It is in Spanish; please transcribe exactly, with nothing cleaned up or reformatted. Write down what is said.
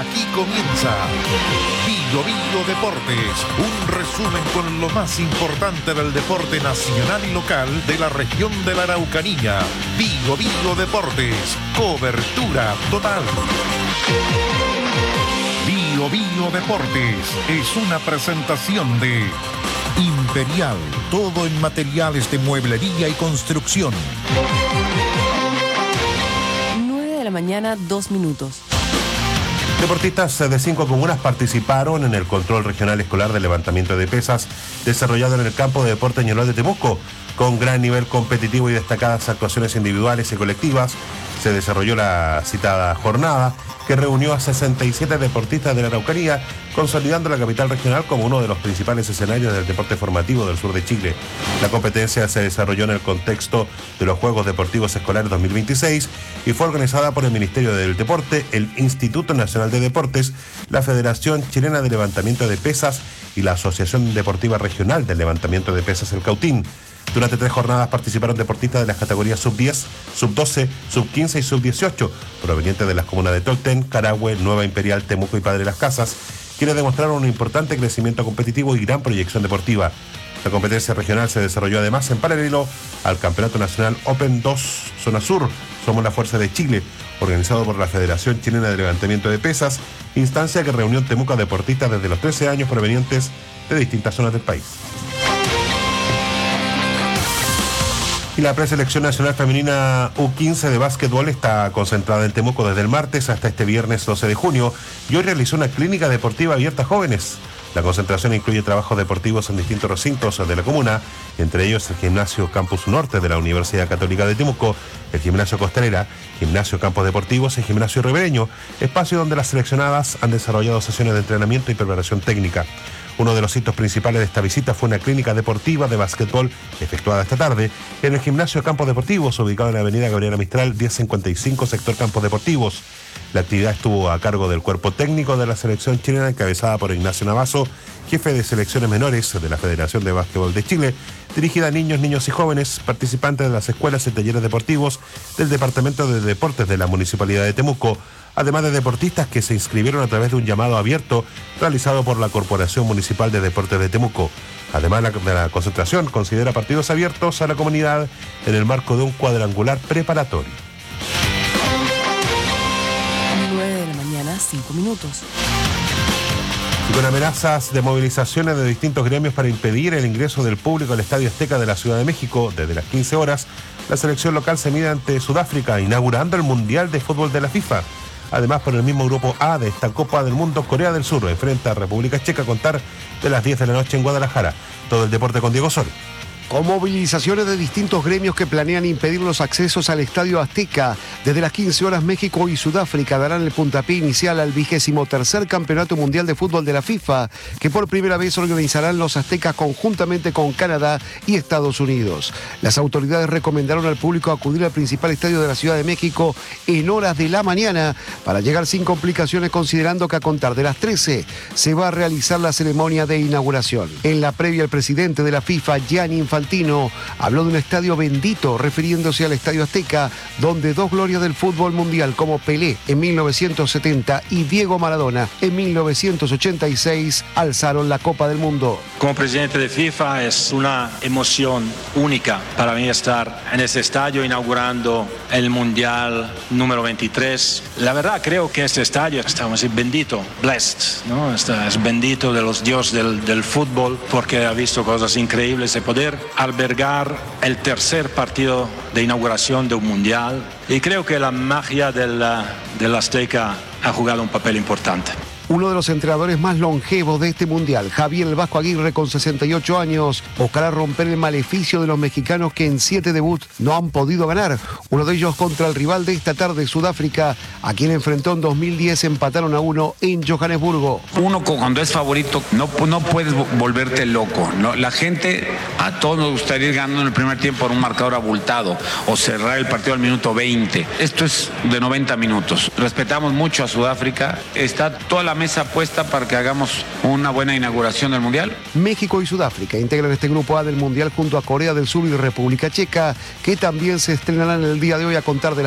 Aquí comienza Bio Bio Deportes, un resumen con lo más importante del deporte nacional y local de la región de la Araucanía. Bio Bio Deportes, cobertura total. Bio Bio Deportes es una presentación de Imperial, todo en materiales de mueblería y construcción. nueve de la mañana, dos minutos. Deportistas de cinco comunas participaron en el control regional escolar de levantamiento de pesas desarrollado en el campo de deporte Ñolot de Temuco. Con gran nivel competitivo y destacadas actuaciones individuales y colectivas, se desarrolló la citada jornada que reunió a sesenta y siete deportistas de la Araucanía, consolidando la capital regional como uno de los principales escenarios del deporte formativo del sur de Chile. La competencia se desarrolló en el contexto de los Juegos Deportivos Escolares dos mil veintiséis y fue organizada por el Ministerio del Deporte, el Instituto Nacional de Deportes, la Federación Chilena de Levantamiento de Pesas y la Asociación Deportiva Regional del Levantamiento de Pesas El Cautín. Durante tres jornadas participaron deportistas de las categorías sub diez, sub doce, sub quince y sub dieciocho, provenientes de las comunas de Tolten, Carahue, Nueva Imperial, Temuco y Padre Las Casas, quienes demostraron un importante crecimiento competitivo y gran proyección deportiva. La competencia regional se desarrolló además en paralelo al Campeonato Nacional Open dos Zona Sur, Somos la Fuerza de Chile, organizado por la Federación Chilena de Levantamiento de Pesas, instancia que reunió en Temuco a deportistas desde los trece años provenientes de distintas zonas del país. Y la preselección nacional femenina U quince de básquetbol está concentrada en Temuco desde el martes hasta este viernes doce de junio y hoy realizó una clínica deportiva abierta a jóvenes. La concentración incluye trabajos deportivos en distintos recintos de la comuna, entre ellos el Gimnasio Campus Norte de la Universidad Católica de Temuco, el Gimnasio Costanera, Gimnasio Campos Deportivos y Gimnasio Ribereño, espacio donde las seleccionadas han desarrollado sesiones de entrenamiento y preparación técnica. Uno de los hitos principales de esta visita fue una clínica deportiva de básquetbol efectuada esta tarde en el Gimnasio Campos Deportivos, ubicado en la avenida Gabriela Mistral, diez cincuenta y cinco, sector Campos Deportivos. La actividad estuvo a cargo del cuerpo técnico de la selección chilena, encabezada por Ignacio Navazo, jefe de selecciones menores de la Federación de Básquetbol de Chile, dirigida a niños, niños y jóvenes, participantes de las escuelas y talleres deportivos del Departamento de Deportes de la Municipalidad de Temuco, además de deportistas que se inscribieron a través de un llamado abierto realizado por la Corporación Municipal de Deportes de Temuco. Además, la, de la concentración considera partidos abiertos a la comunidad en el marco de un cuadrangular preparatorio. nueve de la mañana, cinco minutos. Y con amenazas de movilizaciones de distintos gremios para impedir el ingreso del público al Estadio Azteca de la Ciudad de México desde las quince horas, la selección local se mide ante Sudáfrica, inaugurando el Mundial de Fútbol de la FIFA. Además, por el mismo grupo A de esta Copa del Mundo, Corea del Sur enfrenta a República Checa a contar de las diez de la noche en Guadalajara. Todo el deporte con Diego Sol. Con movilizaciones de distintos gremios que planean impedir los accesos al Estadio Azteca. Desde las quince horas, México y Sudáfrica darán el puntapié inicial al vigésimo tercer Campeonato Mundial de Fútbol de la FIFA, que por primera vez organizarán los aztecas conjuntamente con Canadá y Estados Unidos. Las autoridades recomendaron al público acudir al principal estadio de la Ciudad de México en horas de la mañana para llegar sin complicaciones, considerando que a contar de las trece se va a realizar la ceremonia de inauguración. En la previa, el presidente de la FIFA, Gianni Infantino, habló de un estadio bendito, refiriéndose al Estadio Azteca, donde dos glorias del fútbol mundial como Pelé en mil novecientos setenta y Diego Maradona en mil novecientos ochenta y seis alzaron la Copa del Mundo. Como presidente de FIFA es una emoción única para mí estar en este estadio inaugurando el Mundial número veintitrés. La verdad creo que este estadio está bendito, blessed, ¿no? Está, es bendito de los dioses del, del fútbol, porque ha visto cosas increíbles de poder albergar el tercer partido de inauguración de un mundial, y creo que la magia del, del Azteca ha jugado un papel importante. Uno de los entrenadores más longevos de este mundial, Javier El Vasco Aguirre, con sesenta y ocho años, buscará romper el maleficio de los mexicanos que en siete debuts no han podido ganar. Uno de ellos contra el rival de esta tarde, Sudáfrica, a quien enfrentó en dos mil diez, empataron a uno en Johannesburgo. Uno cuando es favorito no, no puedes volverte loco, ¿no? La gente, a todos nos gustaría ir ganando en el primer tiempo por un marcador abultado o cerrar el partido al minuto veinte. Esto es de noventa minutos. Respetamos mucho a Sudáfrica. Está toda la mesa puesta para que hagamos una buena inauguración del Mundial. México y Sudáfrica integran este grupo A del Mundial junto a Corea del Sur y República Checa, que también se estrenarán el día de hoy a contar de